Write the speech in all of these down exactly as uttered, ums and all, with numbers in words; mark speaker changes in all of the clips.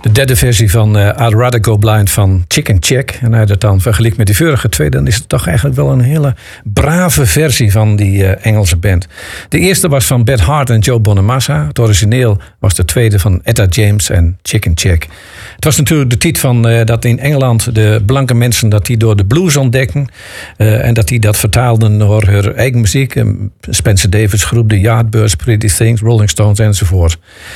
Speaker 1: De derde versie van uh, I'd Rather Go Blind van Chicken Check. En als je dat dan vergelijkt met die vorige twee, dan is het toch eigenlijk wel een hele brave versie van die uh, Engelse band. De eerste was van Beth Hart en Joe Bonamassa. Het origineel was de tweede van Etta James en Chicken Check. Het was natuurlijk de titel van uh, dat in Engeland de blanke mensen dat die door de blues ontdekken. Uh, en dat die dat vertaalden door hun eigen muziek. Um, Spencer Davis groep, de Yardbirds, Pretty Things, Rolling Stones enzovoort.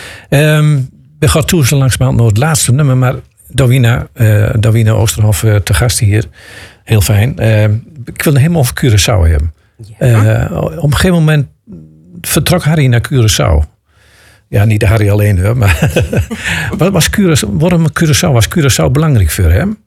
Speaker 1: Um, We gaan toe zo langzamerhand naar het laatste nummer. Maar Davina, uh, Davina Oosterhoff uh, te gast hier. Heel fijn. Uh, ik wil het helemaal over Curaçao hebben. Ja. Uh, op een gegeven moment vertrok Harry naar Curaçao. Ja, niet Harry alleen hoor. Maar wat was Curaçao, waarom Curaçao? Was Curaçao belangrijk voor hem?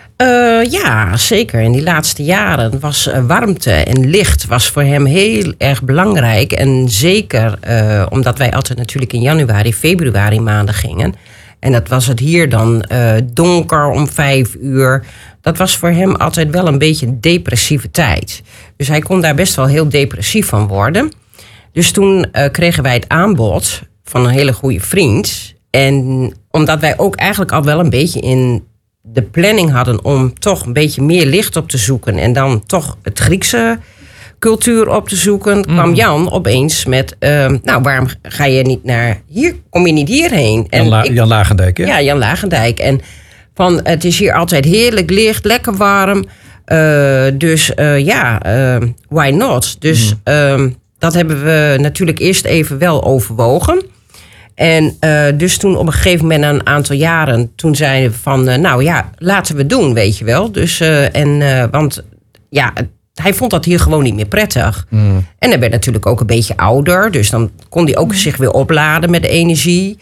Speaker 2: Uh, ja, zeker. In die laatste jaren was uh, warmte en licht was voor hem heel erg belangrijk. En zeker uh, omdat wij altijd natuurlijk in januari, februari maanden gingen. En dat was het hier dan uh, donker om vijf uur. Dat was voor hem altijd wel een beetje een depressieve tijd. Dus hij kon daar best wel heel depressief van worden. Dus toen uh, kregen wij het aanbod van een hele goede vriend. En omdat wij ook eigenlijk al wel een beetje in de planning hadden om toch een beetje meer licht op te zoeken en dan toch het Griekse cultuur op te zoeken, mm. kwam Jan opeens met, uh, nou, waarom ga je niet naar hier? Kom je niet hierheen? En
Speaker 1: Jan, La-
Speaker 2: ik,
Speaker 1: Jan Lagendijk, hè?
Speaker 2: Ja, Jan Lagendijk. En van, het is hier altijd heerlijk licht, lekker warm. Uh, dus uh, ja, uh, why not? Dus mm. uh, dat hebben we natuurlijk eerst even wel overwogen. En uh, dus toen op een gegeven moment, na een aantal jaren, toen zeiden we van, uh, nou ja, laten we doen, weet je wel. Dus, uh, en, uh, want ja, hij vond dat hier gewoon niet meer prettig. Mm. En hij werd natuurlijk ook een beetje ouder, dus dan kon hij ook mm. zich weer opladen met de energie.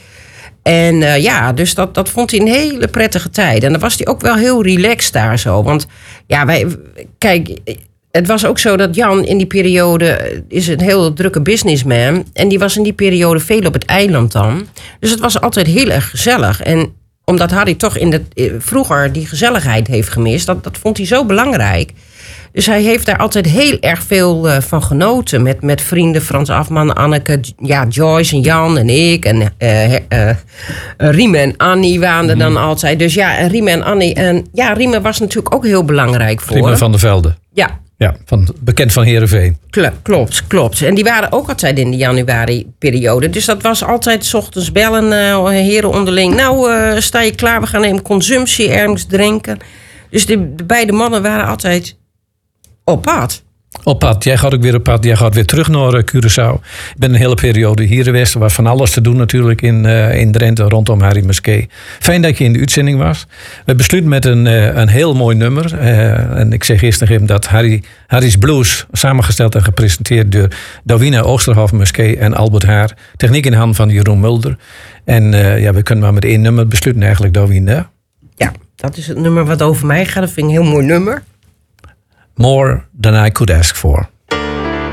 Speaker 2: En uh, ja, dus dat, dat vond hij een hele prettige tijd. En dan was hij ook wel heel relaxed daar zo. Want ja, wij, kijk, het was ook zo dat Jan in die periode is een heel drukke businessman. En die was in die periode veel op het eiland dan. Dus het was altijd heel erg gezellig. En omdat Harry toch in de, vroeger die gezelligheid heeft gemist, dat, dat vond hij zo belangrijk. Dus hij heeft daar altijd heel erg veel uh, van genoten. Met, met vrienden, Frans Afman, Anneke, ja, Joyce en Jan en ik. En uh, uh, Riem en Annie waren er dan mm. altijd. Dus ja, en Riem en Annie. En ja, Riem was natuurlijk ook heel belangrijk voor.
Speaker 1: Riem van der Velde.
Speaker 2: Ja.
Speaker 1: Ja, van, bekend van Heerenveen.
Speaker 2: Klopt, klopt. En die waren ook altijd in de januari-periode. Dus dat was altijd 's ochtends bellen, uh, heren onderling. Nou, uh, sta je klaar, we gaan even consumptie ergens drinken. Dus de, de beide mannen waren altijd op pad.
Speaker 1: Op pad. Jij gaat ook weer op pad. Jij gaat weer terug naar uh, Curaçao. Ik ben een hele periode hier geweest. Er was van alles te doen natuurlijk in, uh, in Drenthe rondom Harry Musquet. Fijn dat je in de uitzending was. We besluiten met een, uh, een heel mooi nummer. Uh, en ik zeg eerst nog even dat Harry, Harry's Blues, samengesteld en gepresenteerd door Davina Oosterhoff Musquet en Albert Haar. Techniek in handen van Jeroen Mulder. En uh, ja, we kunnen maar met één nummer besluiten eigenlijk, Davina.
Speaker 2: Ja, dat is het nummer wat over mij gaat. Dat vind ik een heel mooi nummer.
Speaker 1: More Than I Could Ask For.